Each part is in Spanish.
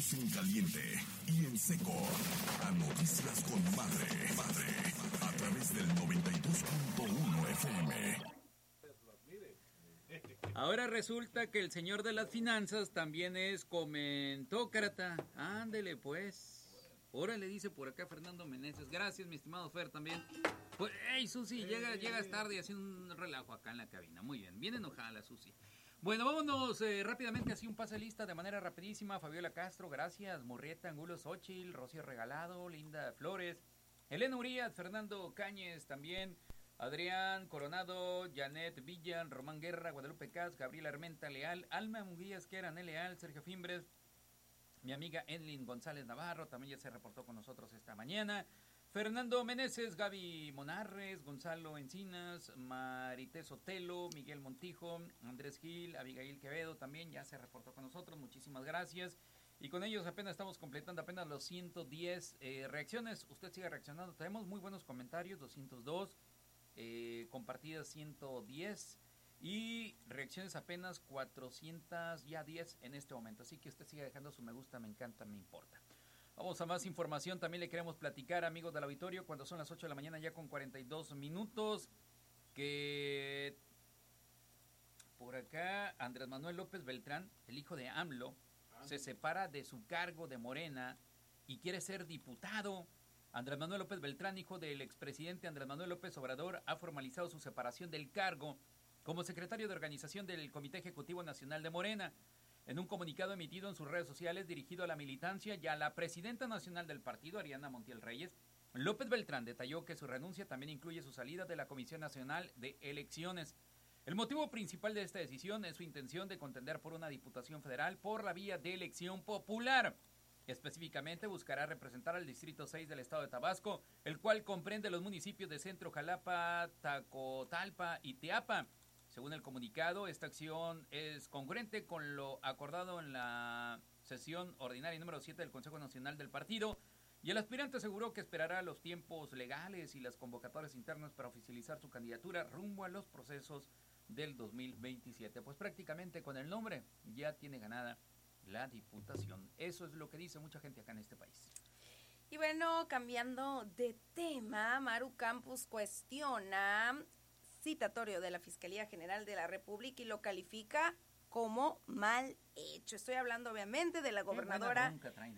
Vamos en caliente y en seco a Noticias con Madre, a través del 92.1 FM. Ahora resulta que el señor de las finanzas también es comentócrata. Ándele pues. Ahora le dice por acá Fernando Meneses. Gracias, mi estimado Fer, también. Pues, hey, Susi, llegas tarde y hace un relajo acá en la cabina. Muy bien, bien enojada la Susi. Bueno, vámonos rápidamente, así un pase lista de manera rapidísima. Fabiola Castro, gracias. Murrieta Angulo Xochitl, Rocío Regalado, Linda Flores, Elena Urias, Fernando Cáñez también, Adrián Coronado, Janet Villan, Román Guerra, Guadalupe Cas, Gabriela Armenta Leal, Alma Munguías, Keran Leal, Sergio Fimbres, mi amiga Enlin González Navarro, también ya se reportó con nosotros esta mañana. Fernando Meneses, Gaby Monarres, Gonzalo Encinas, Marité Sotelo, Miguel Montijo, Andrés Gil, Abigail Quevedo también ya se reportó con nosotros, muchísimas gracias. Y con ellos apenas estamos completando apenas los 110 reacciones. Usted sigue reaccionando, tenemos muy buenos comentarios, 202, compartidas 110 y reacciones apenas 410 en este momento. Así que usted sigue dejando su me gusta, me encanta, me importa. Vamos a más información, también le queremos platicar, amigos del auditorio, cuando son las 8 de la mañana ya con 42 minutos, que por acá Andrés Manuel López Beltrán, el hijo de AMLO, se separa de su cargo de Morena y quiere ser diputado. Andrés Manuel López Beltrán, hijo del expresidente Andrés Manuel López Obrador, ha formalizado su separación del cargo como secretario de organización del Comité Ejecutivo Nacional de Morena. En un comunicado emitido en sus redes sociales dirigido a la militancia y a la presidenta nacional del partido, Ariana Montiel Reyes, López Beltrán detalló que su renuncia también incluye su salida de la Comisión Nacional de Elecciones. El motivo principal de esta decisión es su intención de contender por una diputación federal por la vía de elección popular. Específicamente buscará representar al Distrito 6 del estado de Tabasco, el cual comprende los municipios de Centro, Jalapa, Tacotalpa y Teapa. Según el comunicado, esta acción es congruente con lo acordado en la sesión ordinaria número 7 del Consejo Nacional del Partido, y el aspirante aseguró que esperará los tiempos legales y las convocatorias internas para oficializar su candidatura rumbo a los procesos del 2027. Pues prácticamente con el nombre ya tiene ganada la diputación. Eso es lo que dice mucha gente acá en este país. Y bueno, cambiando de tema, Maru Campos cuestiona citatorio de la Fiscalía General de la República y lo califica como mal hecho. Estoy hablando obviamente de la gobernadora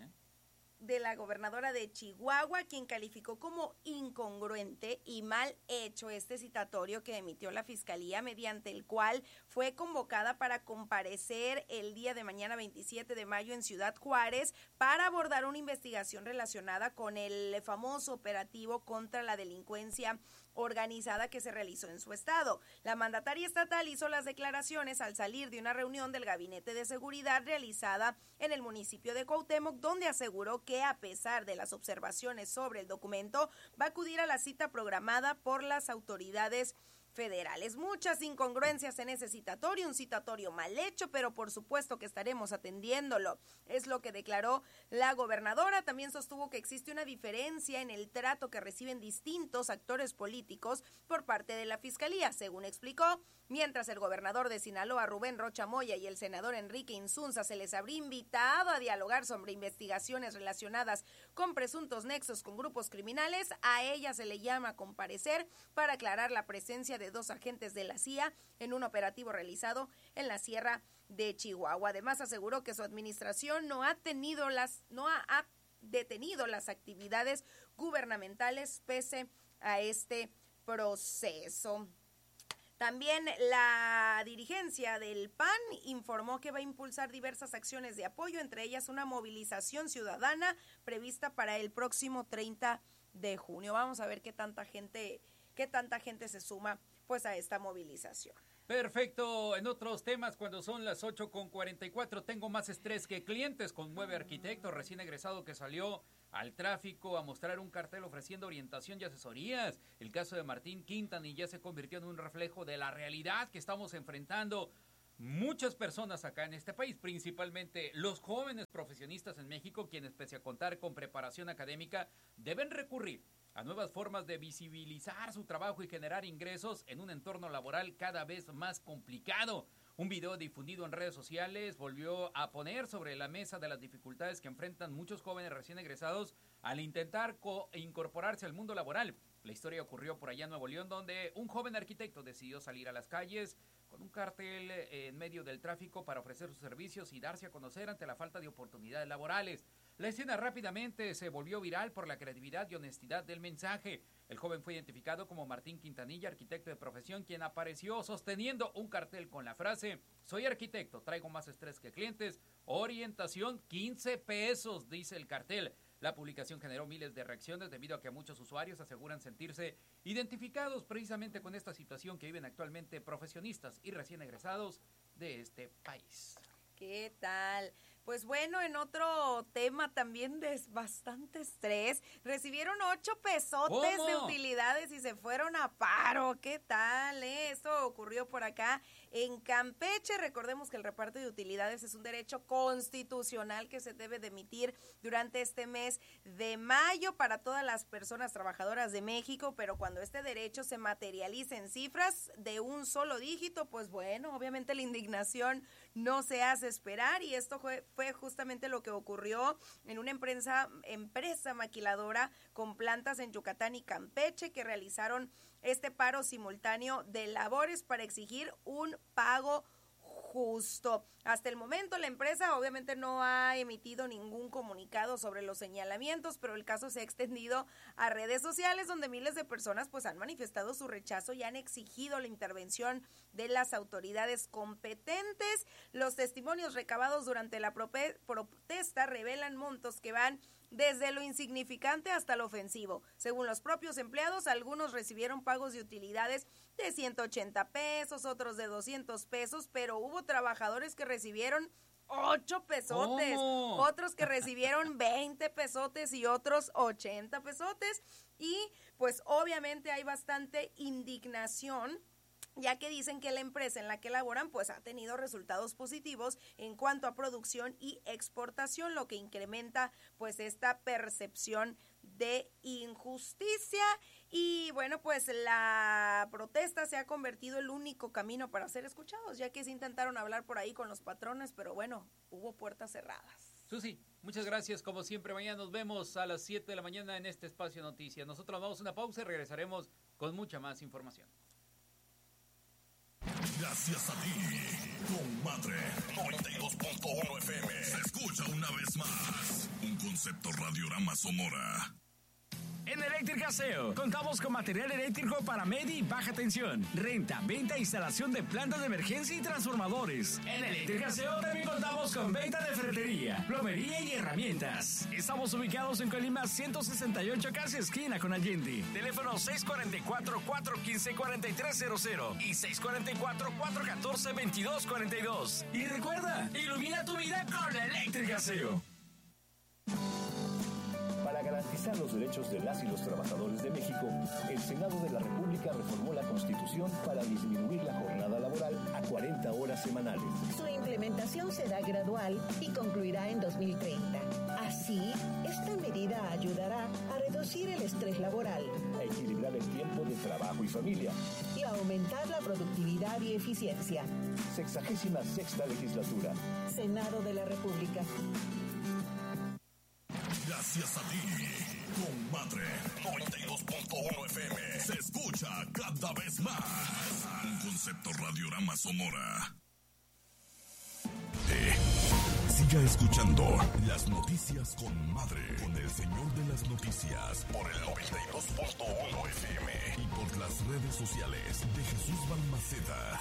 de Chihuahua, quien calificó como incongruente y mal hecho este citatorio que emitió la Fiscalía, mediante el cual fue convocada para comparecer el día de mañana 27 de mayo en Ciudad Juárez para abordar una investigación relacionada con el famoso operativo contra la delincuencia organizada que se realizó en su estado. La mandataria estatal hizo las declaraciones al salir de una reunión del Gabinete de Seguridad realizada en el municipio de Cuauhtémoc, donde aseguró que a pesar de las observaciones sobre el documento, va a acudir a la cita programada por las autoridades federales. Muchas incongruencias en ese citatorio, un citatorio mal hecho, pero por supuesto que estaremos atendiéndolo. Es lo que declaró la gobernadora. También sostuvo que existe una diferencia en el trato que reciben distintos actores políticos por parte de la Fiscalía, según explicó. Mientras el gobernador de Sinaloa, Rubén Rocha Moya, y el senador Enrique Insunza se les habría invitado a dialogar sobre investigaciones relacionadas con presuntos nexos con grupos criminales, a ella se le llama a comparecer para aclarar la presencia de 2 agentes de la CIA en un operativo realizado en la Sierra de Chihuahua. Además, aseguró que su administración no ha detenido las actividades gubernamentales pese a este proceso. También la dirigencia del PAN informó que va a impulsar diversas acciones de apoyo, entre ellas una movilización ciudadana prevista para el próximo 30 de junio. Vamos a ver qué tanta gente se suma pues a esta movilización. Perfecto. En otros temas, cuando son las 8:44, tengo más estrés que clientes. Conmueve arquitecto recién egresado que salió al tráfico a mostrar un cartel ofreciendo orientación y asesorías. El caso de Martín Quintana ya se convirtió en un reflejo de la realidad que estamos enfrentando muchas personas acá en este país, principalmente los jóvenes profesionistas en México, quienes pese a contar con preparación académica, deben recurrir a nuevas formas de visibilizar su trabajo y generar ingresos en un entorno laboral cada vez más complicado. Un video difundido en redes sociales volvió a poner sobre la mesa de las dificultades que enfrentan muchos jóvenes recién egresados al intentar incorporarse al mundo laboral. La historia ocurrió por allá en Nuevo León, donde un joven arquitecto decidió salir a las calles con un cartel en medio del tráfico para ofrecer sus servicios y darse a conocer ante la falta de oportunidades laborales. La escena rápidamente se volvió viral por la creatividad y honestidad del mensaje. El joven fue identificado como Martín Quintanilla, arquitecto de profesión, quien apareció sosteniendo un cartel con la frase: soy arquitecto, traigo más estrés que clientes, orientación 15 pesos, dice el cartel. La publicación generó miles de reacciones debido a que muchos usuarios aseguran sentirse identificados precisamente con esta situación que viven actualmente profesionistas y recién egresados de este país. ¿Qué tal? Pues bueno, en otro tema también de bastante estrés, recibieron 8 pesotes de utilidades y se fueron a paro. ¿Qué tal? Esto ocurrió por acá en Campeche. Recordemos que el reparto de utilidades es un derecho constitucional que se debe de emitir durante este mes de mayo para todas las personas trabajadoras de México, pero cuando este derecho se materializa en cifras de un solo dígito, pues bueno, obviamente la indignación no se hace esperar, y esto fue justamente lo que ocurrió en una empresa maquiladora con plantas en Yucatán y Campeche, que realizaron este paro simultáneo de labores para exigir un pago justo. Hasta el momento la empresa obviamente no ha emitido ningún comunicado sobre los señalamientos, pero el caso se ha extendido a redes sociales, donde miles de personas pues han manifestado su rechazo y han exigido la intervención de las autoridades competentes. Los testimonios recabados durante la protesta revelan montos que van desde lo insignificante hasta lo ofensivo. Según los propios empleados, algunos recibieron pagos de utilidades de 180 pesos, otros de 200 pesos, pero hubo trabajadores que recibieron 8 pesotes, ¿Cómo? otros que recibieron 20 pesotes y otros 80 pesotes. Y pues obviamente hay bastante indignación, ya que dicen que la empresa en la que laboran pues ha tenido resultados positivos en cuanto a producción y exportación, lo que incrementa pues esta percepción de injusticia. Y bueno, pues la protesta se ha convertido en el único camino para ser escuchados, ya que se intentaron hablar por ahí con los patrones, pero bueno, hubo puertas cerradas. Susi, muchas gracias. Como siempre, mañana nos vemos a las 7 de la mañana en este espacio Noticias. Nosotros vamos a una pausa y regresaremos con mucha más información. Gracias a ti, Comadre 92.1 FM. Se escucha una vez más un concepto Radiorama Sonora. En Eléctrica SEO contamos con material eléctrico para media y baja tensión, renta, venta e instalación de plantas de emergencia y transformadores. En Eléctrica SEO también contamos con venta de ferretería, plomería y herramientas. Estamos ubicados en Colima 168, casi esquina con Allende. Teléfono 644-415-4300 y 644-414-2242. Y recuerda, ilumina tu vida con Eléctrica SEO. Para garantizar los derechos de las y los trabajadores de México, el Senado de la República reformó la Constitución para disminuir la jornada laboral a 40 horas semanales. Su implementación será gradual y concluirá en 2030. Así, esta medida ayudará a reducir el estrés laboral, A equilibrar el tiempo de trabajo y familia. y a aumentar la productividad y eficiencia. 66ª legislatura. Senado de la República. Gracias a ti, Comadre 92.1 FM. Se escucha cada vez más un concepto Radiorama Sonora. Siga escuchando las noticias con Madre, con el señor de las noticias, por el 92.1 FM y por las redes sociales de Jesús Balmaceda.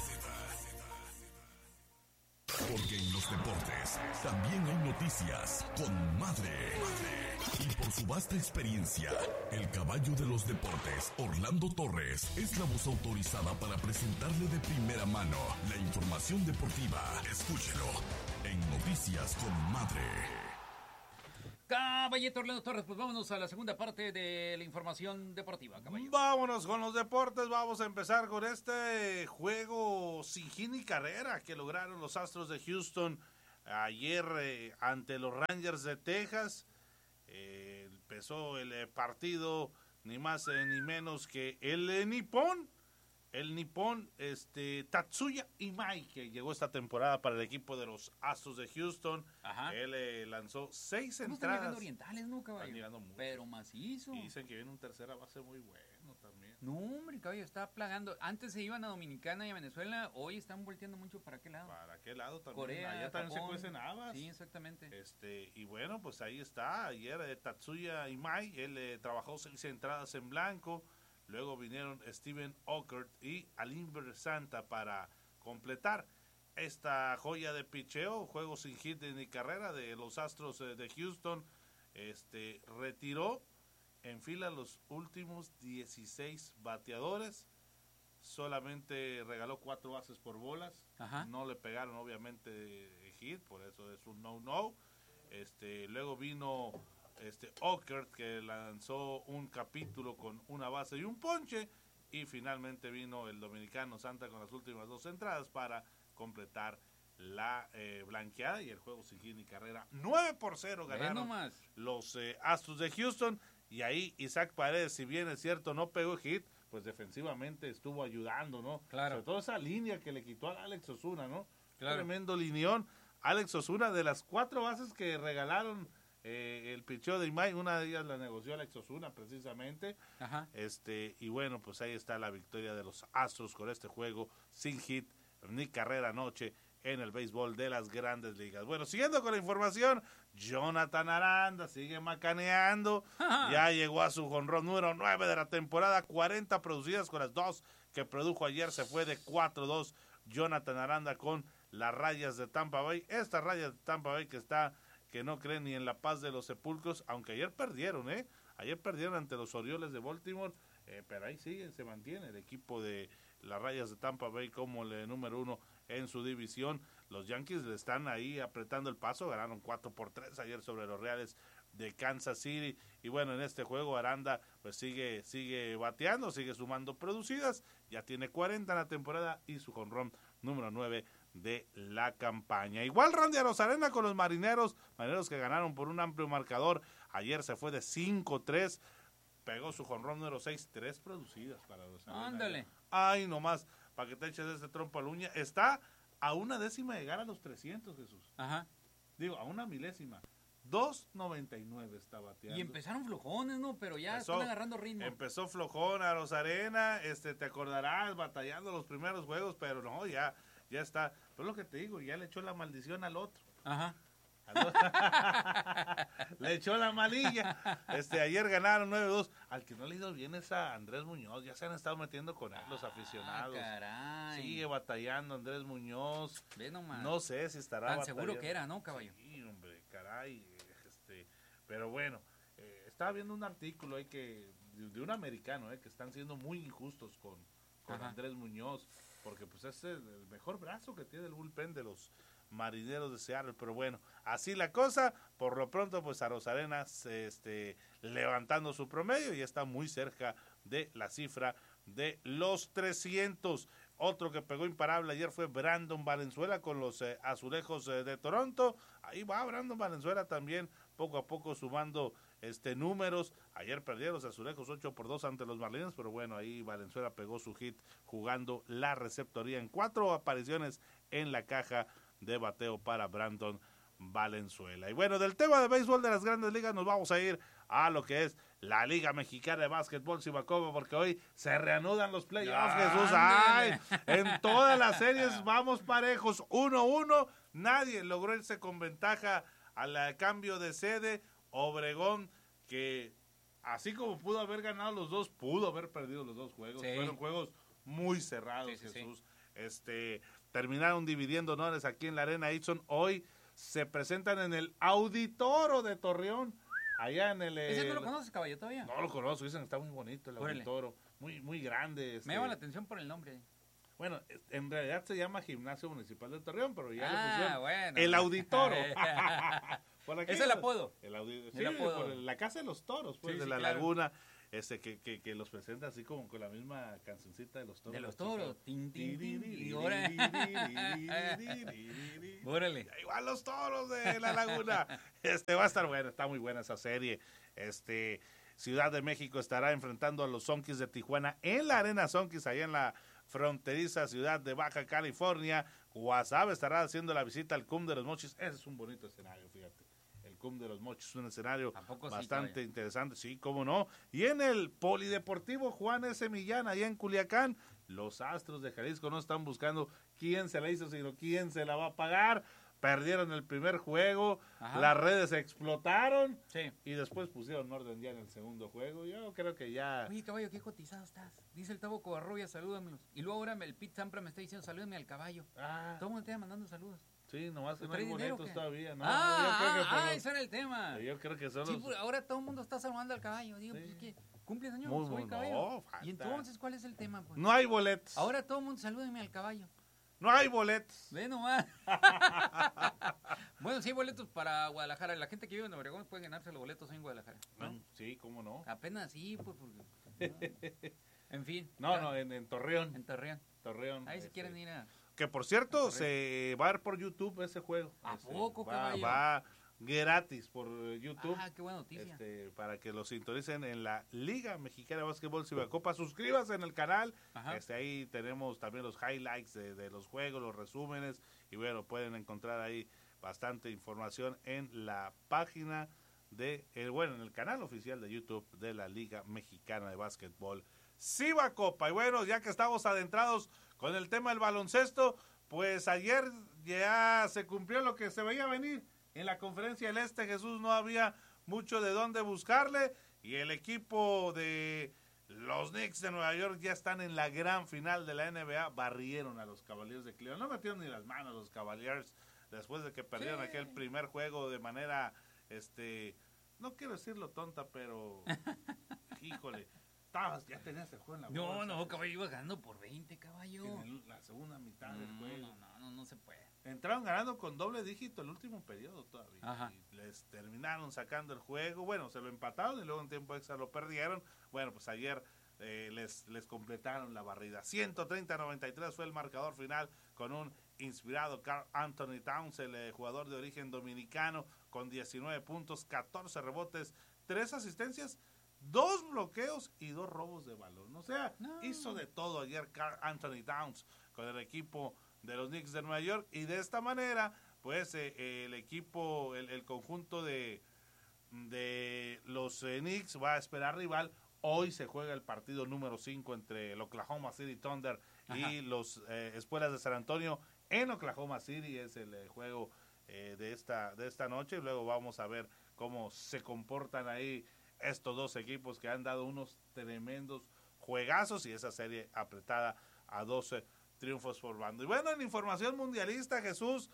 Porque en los deportes también hay noticias con Madre. Y por su vasta experiencia, el caballo de los deportes, Orlando Torres, es la voz autorizada para presentarle de primera mano la información deportiva. Escúchelo en Noticias con Madre. Caballito Orlando Torres, pues vámonos a la segunda parte de la información deportiva, caballito. Vámonos con los deportes, vamos a empezar con este juego sin hit ni carrera que lograron los Astros de Houston ayer ante los Rangers de Texas. Empezó el partido ni más ni menos que el nipón el nipón Tatsuya Imai, que llegó esta temporada para el equipo de los Astros de Houston. Ajá. Él lanzó 6 ¿Cómo están entradas. llegando orientales, no, caballo? Están llegando mucho. Pero macizo. Y dicen que viene un tercera base muy bueno también. No, hombre, caballo, está plagando. Antes se iban a Dominicana y a Venezuela, hoy están volteando mucho para aquel lado. ¿Para qué lado también? Corea, Allá también se Japón. cuecen habas. Sí, exactamente. Y bueno, pues ahí está. Ayer Tatsuya Imai, él trabajó 6 entradas en blanco. Luego vinieron Steven Ockert y Alimber Santa para completar esta joya de picheo, juego sin hit ni carrera de los Astros de Houston. Retiró en fila los últimos 16 bateadores. Solamente regaló 4 bases por bolas. Ajá. No le pegaron obviamente hit, por eso es un no-no. Luego vino Ockert, que lanzó un capítulo con una base y un ponche, y finalmente vino el dominicano Santa con las últimas 2 entradas para completar la blanqueada y el juego sin hit ni carrera. 9-0 ganaron los Astros de Houston, y ahí Isaac Paredes, si bien es cierto no pegó hit, pues defensivamente estuvo ayudando, ¿no? Claro. Sobre todo esa línea que le quitó a Alex Osuna, ¿no? Claro. Tremendo linión. Alex Osuna, de las 4 bases que regalaron el picheo de Imai, una de ellas la negoció Alex Osuna precisamente. Ajá. Y bueno, pues ahí está la victoria de los Astros con este juego sin hit ni carrera anoche en el béisbol de las Grandes Ligas. Bueno, siguiendo con la información, Jonathan Aranda sigue macaneando. Ya llegó a su jonrón número 9 de la temporada, 40 producidas con las 2 que produjo ayer. Se fue de 4-2 Jonathan Aranda con las Rayas de Tampa Bay. Estas Rayas de Tampa Bay que no creen ni en la paz de los sepulcros, aunque ayer perdieron, Ayer perdieron ante los Orioles de Baltimore, pero ahí sigue, se mantiene el equipo de las Rayas de Tampa Bay como el número 1 en su división. Los Yankees le están ahí apretando el paso, ganaron 4-3 ayer sobre los Reales de Kansas City. Y bueno, en este juego Aranda pues sigue bateando, sigue sumando producidas, ya tiene 40 en la temporada y su jonrón número 9 de la campaña. Igual Randy Arozarena con los Marineros que ganaron por un amplio marcador. Ayer se fue de 5-3, pegó su jonrón número 6, 3 producidas para Arozarena. Ándale. Ay, nomás, para que te eches este trompo al uña. Está a 1/10 de llegar a los 300, Jesús. Ajá. Digo, a 1/1000. 2.99 está bateando. Y empezaron flojones, ¿no? Pero ya están agarrando ritmo. Empezó flojón Arozarena, te acordarás, batallando los primeros juegos, pero no, ya está. Pero lo que te digo, ya le echó la maldición al otro. Ajá. Le echó la malilla. Ayer ganaron 9-2. Al que no le ha ido bien es a Andrés Muñoz. Ya se han estado metiendo con él los aficionados. Caray. Sigue batallando Andrés Muñoz. Ve nomás. No sé si estará tan batallando. seguro que era, ¿no, caballo? Sí, hombre, caray. Pero bueno, estaba viendo un artículo ahí de un americano, que están siendo muy injustos con Andrés Muñoz, porque pues es el mejor brazo que tiene el bullpen de los Marineros de Seattle. Pero bueno, así la cosa. Por lo pronto pues Arozarena levantando su promedio y está muy cerca de la cifra de los 300. Otro que pegó imparable ayer fue Brandon Valenzuela con los Azulejos de Toronto. Ahí va Brandon Valenzuela también poco a poco sumando números. Ayer perdieron los Azulejos 8-2 ante los Marlins, pero bueno, ahí Valenzuela pegó su hit jugando la receptoría en 4 apariciones en la caja de bateo para Brandon Valenzuela. Y bueno, del tema de béisbol de las Grandes Ligas nos vamos a ir a lo que es la Liga Mexicana de Básquetbol Cibacoba, porque hoy se reanudan los playoffs, Jesús. ¡Ay! En todas las series vamos parejos, 1-1, nadie logró irse con ventaja al cambio de sede. Obregón, que así como pudo haber ganado los dos, pudo haber perdido los dos juegos. Sí. Fueron juegos muy cerrados, sí, Jesús. Sí. Terminaron dividiendo honores aquí en la Arena Itson. Hoy se presentan en el Auditoro de Torreón. Allá en el... ¿Ese no lo conoces, caballo, todavía? No lo conozco, dicen que está muy bonito el Auditoro. Muy, muy grande. Me llama la atención por el nombre. Bueno, en realidad se llama Gimnasio Municipal de Torreón, pero ya le pusieron el Auditoro. Es el apodo. El apodo. Por la Casa de los Toros, pues, de la Laguna. Que los presenta así como con la misma cancioncita de los toros. De los toros. Órale. Igual los toros de la Laguna. Va a estar bueno, está muy buena esa serie. Ciudad de México estará enfrentando a los Zonkis de Tijuana en la Arena Zonkis, allá en la fronteriza ciudad de Baja California. Guasave estará haciendo la visita al CUM de los Mochis. Ese es un bonito escenario, fíjate. El CUM de los Mochis es un escenario bastante interesante, sí, cómo no. Y en el Polideportivo Juan S. Millán, allá en Culiacán, los Astros de Jalisco no están buscando quién se la hizo, sino quién se la va a pagar. Perdieron el primer juego, las redes explotaron y después pusieron orden ya en el segundo juego. Yo creo que ya... Oye, caballo, qué cotizado estás. Dice el Tabo Covarrubia, salúdamelos. Y luego ahora el Pete Sampra me está diciendo, salúdame al caballo. Todo el mundo está mandando saludos. Sí, nomás que no hay boletos todavía, ¿no? Ese era el tema. Yo creo que son los... ahora todo el mundo está saludando al caballo. Digo, pues que cumple años, soy caballo. No, y entonces, ¿cuál es el tema? Pues? No hay boletos. Ahora todo el mundo salúdame al caballo. No hay boletos. Ve nomás. Bueno, sí hay boletos para Guadalajara. La gente que vive en Obregón puede ganarse los boletos en Guadalajara, ¿no? Sí, cómo no. Apenas sí, pues porque... En fin. No, en Torreón. En Torreón. Ahí si quieren ir a... Que por cierto, se va a ver por YouTube ese juego. ¿A poco, caballo? Va gratis por YouTube. Qué buena noticia. Para que lo sintonicen en la Liga Mexicana de Básquetbol Cibacopa. Suscríbase en el canal. Ahí tenemos también los highlights de los juegos, los resúmenes. Y bueno, pueden encontrar ahí bastante información en la página en el canal oficial de YouTube de la Liga Mexicana de Básquetbol Cibacopa. Y bueno, ya que estamos adentrados con el tema del baloncesto, pues ayer ya se cumplió lo que se veía venir. En la Conferencia del Este, Jesús, no había mucho de dónde buscarle y el equipo de los Knicks de Nueva York ya están en la gran final de la NBA. Barrieron a los Cavaliers de Cleveland. No metieron ni las manos los Cavaliers después de que perdieron aquel primer juego de manera, no quiero decirlo tonta, pero híjole. Ya tenías el juego en la bolsa. No, caballo, iba ganando por 20, caballo. En la segunda mitad del juego. No se puede. Entraron ganando con doble dígito el último periodo todavía. Y les terminaron sacando el juego. Bueno, se lo empataron y luego en tiempo extra lo perdieron. Bueno, pues ayer les completaron la barrida. 130-93 fue el marcador final con un inspirado Karl Anthony Towns, el jugador de origen dominicano, con 19 puntos, 14 rebotes, 3 asistencias, 2 bloqueos y 2 robos de balón. O sea, hizo de todo ayer Karl Anthony Towns con el equipo de los Knicks de Nueva York. Y de esta manera, pues el equipo, el conjunto de los Knicks va a esperar rival. Hoy se juega el partido número 5 entre el Oklahoma City Thunder y los Espuelas de San Antonio en Oklahoma City. Es el juego de esta noche. Y luego vamos a ver cómo se comportan ahí estos dos equipos que han dado unos tremendos juegazos y esa serie apretada a 12 triunfos por bando. Y bueno, en información mundialista, Jesús,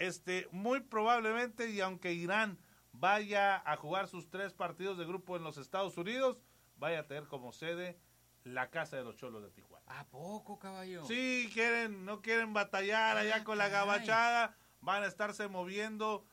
muy probablemente, y aunque Irán vaya a jugar sus 3 partidos de grupo en los Estados Unidos, vaya a tener como sede la casa de los Cholos de Tijuana. ¿A poco, caballo? Sí, no quieren batallar allá con la gabachada, van a estarse moviendo,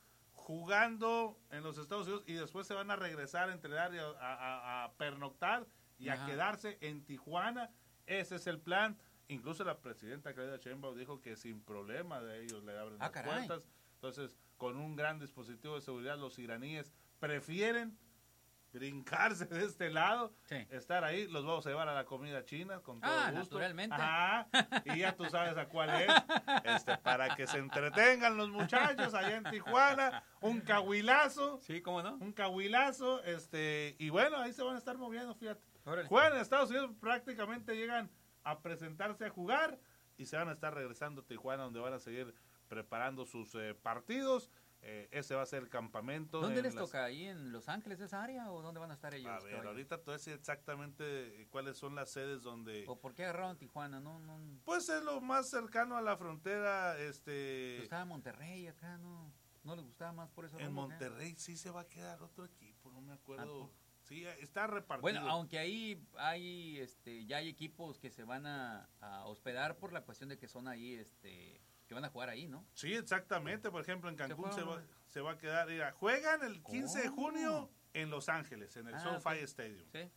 jugando en los Estados Unidos y después se van a regresar a entrenar y a pernoctar y a quedarse en Tijuana. Ese es el plan. Incluso la presidenta Claudia Sheinbaum dijo que sin problema de ellos le abren las puertas. Entonces, con un gran dispositivo de seguridad, los iraníes prefieren brincarse de este lado, estar ahí. Los vamos a llevar a la comida china con todo gusto. Naturalmente. Y ya tú sabes a cuál es. Para que se entretengan los muchachos allá en Tijuana. Un cahuilazo. Sí, ¿cómo no? Un cahuilazo. Y bueno, ahí se van a estar moviendo, fíjate. Órale. Juegan en Estados Unidos, prácticamente llegan a presentarse a jugar y se van a estar regresando a Tijuana, donde van a seguir preparando sus partidos. Ese va a ser el campamento. ¿Dónde les toca? ¿Ahí en Los Ángeles, esa área? ¿O dónde van a estar ellos? A ver, ahorita te voy a decir exactamente cuáles son las sedes donde... ¿O por qué agarraron Tijuana? Pues es lo más cercano a la frontera. Estaba Monterrey acá, ¿no? ¿No les gustaba más por eso? En Monterrey sí se va a quedar otro equipo, no me acuerdo. Sí, está repartido. Bueno, aunque ahí hay, ya hay equipos que se van a hospedar por la cuestión de que son ahí, que van a jugar ahí, ¿no? Sí, exactamente. Por ejemplo, en Cancún se va a quedar. Mira, juegan el 15 de junio en Los Ángeles, en el SoFi Stadium. Sí.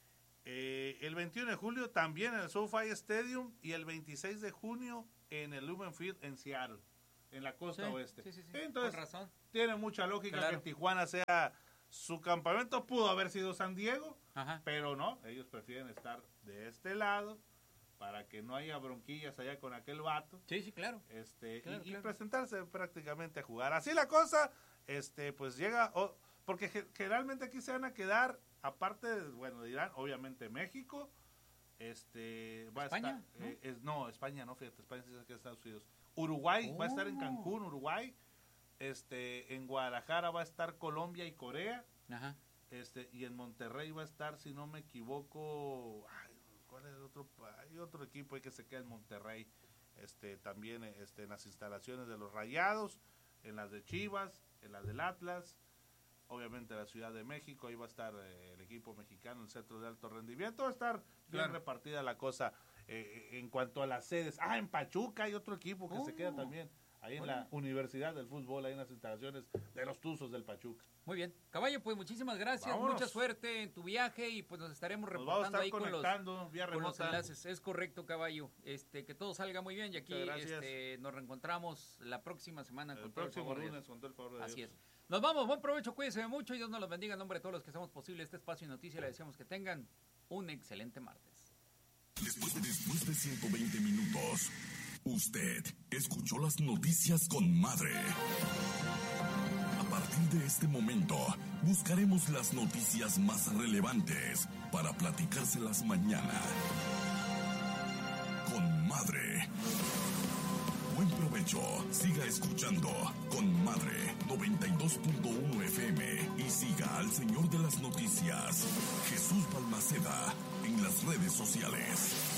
El 21 de julio también en el SoFi Stadium y el 26 de junio en el Lumen Field en Seattle, en la costa oeste. Sí. Entonces, con razón. Tiene mucha lógica que Tijuana sea su campamento. Pudo haber sido San Diego, pero no, ellos prefieren estar de este lado para que no haya bronquillas allá con aquel vato. Sí, claro. Y presentarse prácticamente a jugar. Así la cosa, pues llega, porque generalmente aquí se van a quedar, aparte, dirán, obviamente México, va España, a estar, ¿no? España no, fíjate, España sí es que Estados Unidos. Uruguay va a estar en Cancún, Uruguay. En Guadalajara va a estar Colombia y Corea. Ajá. Y en Monterrey va a estar, si no me equivoco, ¿cuál es el otro? Hay otro equipo ahí que se queda en Monterrey, también en las instalaciones de los Rayados, en las de Chivas, en las del Atlas, obviamente la Ciudad de México, ahí va a estar el equipo mexicano, el Centro de Alto Rendimiento, va a estar bien repartida la cosa en cuanto a las sedes. En Pachuca hay otro equipo que se queda también. Ahí en la Universidad del Fútbol, ahí en las instalaciones de los Tuzos del Pachuca. Muy bien. Caballo, pues muchísimas gracias. Vámonos. Mucha suerte en tu viaje y pues nos estaremos reportando ahí con los enlaces. Es correcto, Caballo. Que todo salga muy bien y aquí nos reencontramos la próxima semana. El próximo lunes, con todo el favor de Dios. Así es. Nos vamos. Buen provecho, cuídense mucho y Dios nos los bendiga en nombre de todos los que hacemos posible este espacio y noticias. Le deseamos que tengan un excelente martes. Después de 120 minutos... Usted escuchó las noticias con Madre. A partir de este momento, buscaremos las noticias más relevantes para platicárselas mañana. Con Madre. Buen provecho. Siga escuchando Con Madre 92.1 FM y siga al señor de las noticias, Jesús Balmaceda, en las redes sociales.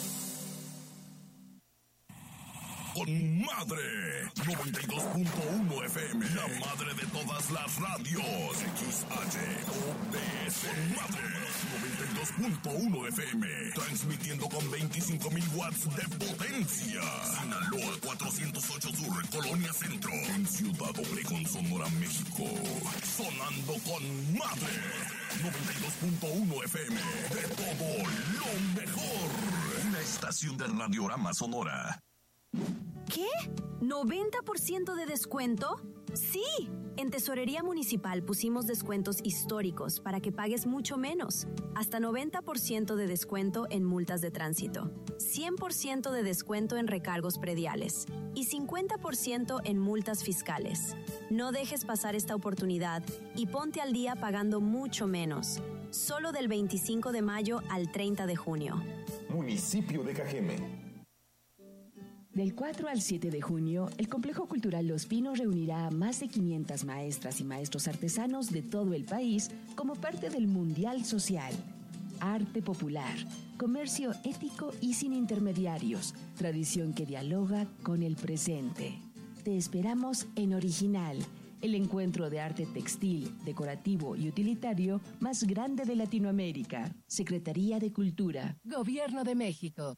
Con Madre 92.1 FM, la madre de todas las radios. XHOPS. Con Madre 92.1 FM, transmitiendo con 25,000 watts de potencia. Sinaloa 408 Sur, Colonia Centro, en Ciudad Obregón, Sonora, México. Sonando con Madre 92.1 FM, de todo lo mejor. Una estación de Radiorama Sonora. ¿Qué? ¿90% de descuento? ¡Sí! En Tesorería Municipal pusimos descuentos históricos para que pagues mucho menos. Hasta 90% de descuento en multas de tránsito, 100% de descuento en recargos prediales y 50% en multas fiscales. No dejes pasar esta oportunidad y ponte al día pagando mucho menos. Solo del 25 de mayo al 30 de junio. Municipio de Cajeme. Del 4 al 7 de junio, el Complejo Cultural Los Pinos reunirá a más de 500 maestras y maestros artesanos de todo el país como parte del Mundial Social. Arte popular, comercio ético y sin intermediarios, tradición que dialoga con el presente. Te esperamos en Original, el encuentro de arte textil, decorativo y utilitario más grande de Latinoamérica. Secretaría de Cultura. Gobierno de México.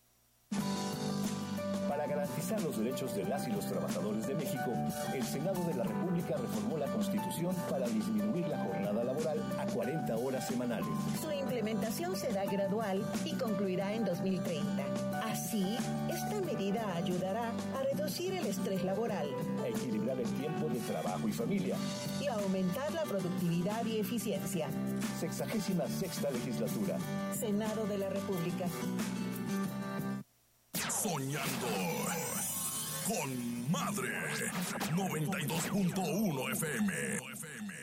Para garantizar los derechos de las y los trabajadores de México, el Senado de la República reformó la Constitución para disminuir la jornada laboral a 40 horas semanales. Su implementación será gradual y concluirá en 2030. Así, esta medida ayudará a reducir el estrés laboral, a equilibrar el tiempo de trabajo y familia y a aumentar la productividad y eficiencia. 66ª legislatura. Senado de la República. Soñando con Madre 92.1 FM.